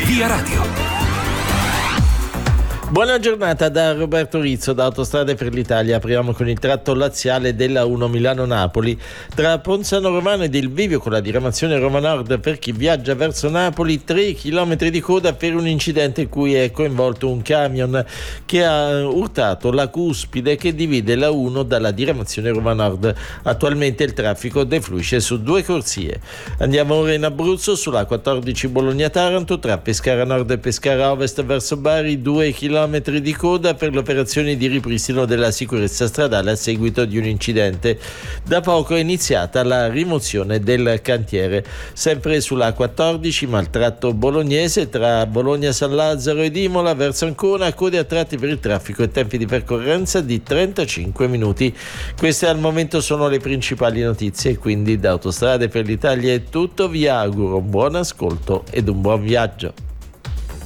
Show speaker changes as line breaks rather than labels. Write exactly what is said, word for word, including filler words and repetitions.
Via Radio.
Buona giornata da Roberto Rizzo da Autostrade per l'Italia. Apriamo con il tratto laziale della uno Milano-Napoli tra Ponzano Romano ed il Vivio con la diramazione Roma Nord. Per chi viaggia verso Napoli, tre chilometri di coda per un incidente in cui è coinvolto un camion che ha urtato la cuspide che divide la uno dalla diramazione Roma Nord. Attualmente il traffico defluisce su due corsie. Andiamo ora in Abruzzo sulla quattordici Bologna-Taranto tra Pescara Nord e Pescara Ovest verso Bari, due chilometri di coda per le operazioni di ripristino della sicurezza stradale a seguito di un incidente. Da poco è iniziata la rimozione del cantiere. Sempre sulla quattordici ma il tratto bolognese tra Bologna San Lazzaro ed Imola verso Ancona, code a tratti per il traffico e tempi di percorrenza di trentacinque minuti. Queste al momento sono le principali notizie, quindi da Autostrade per l'Italia è tutto. Vi auguro un buon ascolto ed un buon viaggio.